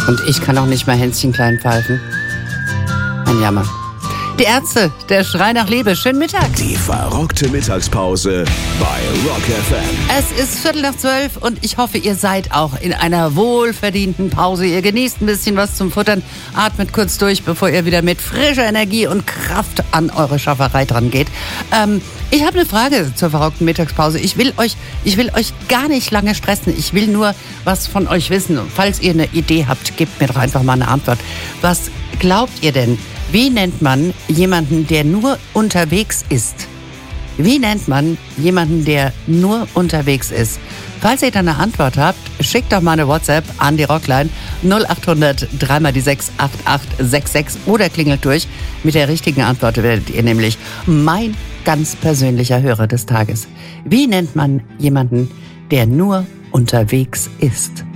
Und ich kann auch nicht mal Hänschen klein pfeifen. Ein Jammer. Die Ärzte, der Schrei nach Liebe. Schönen Mittag. Die verrockte Mittagspause bei Rock FM. Es ist 11:45 und ich hoffe, ihr seid auch in einer wohlverdienten Pause. Ihr genießt ein bisschen was zum Futtern, atmet kurz durch, bevor ihr wieder mit frischer Energie und Kraft an eure Schafferei dran geht. Ich habe eine Frage zur verrockten Mittagspause. Ich will euch gar nicht lange stressen. Ich will nur was von euch wissen. Und falls ihr eine Idee habt, gebt mir doch einfach mal eine Antwort. Was glaubt ihr denn? Wie nennt man jemanden, der nur unterwegs ist? Wie nennt man jemanden, der nur unterwegs ist? Falls ihr da eine Antwort habt, schickt doch mal eine WhatsApp an die Rockline 0800 3x6 8866 oder klingelt durch. Mit der richtigen Antwort werdet ihr nämlich mein ganz persönlicher Hörer des Tages. Wie nennt man jemanden, der nur unterwegs ist?